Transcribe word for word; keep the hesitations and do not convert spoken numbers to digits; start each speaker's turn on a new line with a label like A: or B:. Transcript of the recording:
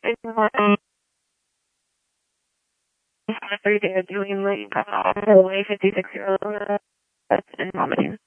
A: Every day doing like uh, away fifty-six year old and vomiting.